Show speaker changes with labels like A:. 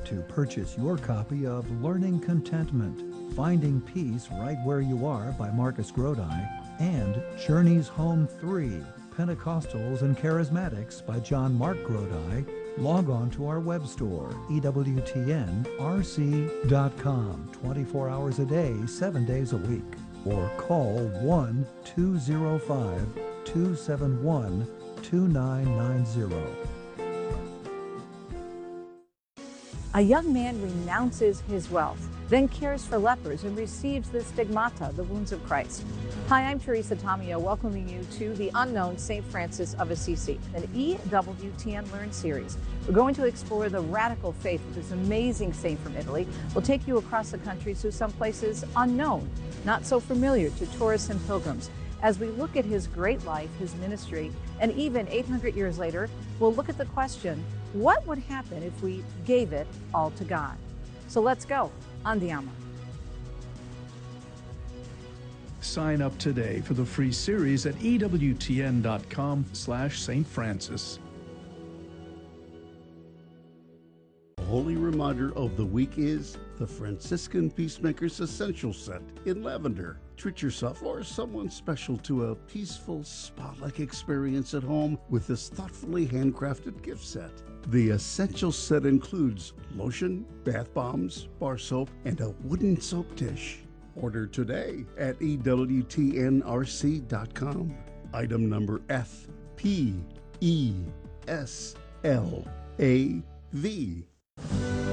A: to purchase your copy of Learning Contentment, Finding Peace Right Where You Are by Marcus Grodi, and Journeys Home 3, Pentecostals and Charismatics by John Mark Grodi, log on to our web store, ewtnrc.com, 24 hours a day, 7 days a week, or call 1-205-271-2990.
B: A young man renounces his wealth, then cares for lepers and receives the stigmata, the wounds of Christ. Hi, I'm Teresa Tomeo, welcoming you to the Unknown St. Francis of Assisi, an EWTN Learn series. We're going to explore the radical faith of this amazing saint from Italy. We'll take you across the country to some places unknown, not so familiar to tourists and pilgrims. As we look at his great life, his ministry, and even 800 years later, we'll look at the question, what would happen if we gave it all to God? So let's go. Andiamo.
C: Sign up today for the free series at ewtn.com/St. Francis.
D: The holy reminder of the week is the Franciscan Peacemaker's Essential Set in lavender. Treat yourself or someone special to a peaceful spa-like experience at home with this thoughtfully handcrafted gift set. The Essential Set includes lotion, bath bombs, bar soap, and a wooden soap dish. Order today at ewtnrc.com. Item number FPESLAV.